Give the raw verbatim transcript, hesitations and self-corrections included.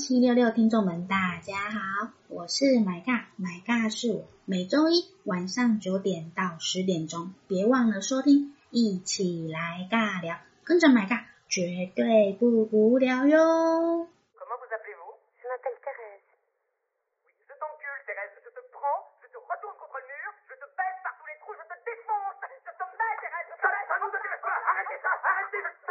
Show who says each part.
Speaker 1: 七六六听众们，大家好，我是买尬，买尬是我，每周一晚上九点到十点钟，别忘了收听，一起来尬聊，跟着买尬，绝对不无聊哟。
Speaker 2: Comment vous appelez-vous? Je m'appelle Thérèse. Oui, je t'encule, Thérèse. Je te prends, je te retourne contre le mur, je te baisse par tous les trous, je te défonce. Je te mets, Thérèse. Je te laisse un nom de Dieu. Arrêtez ça, arrêtez.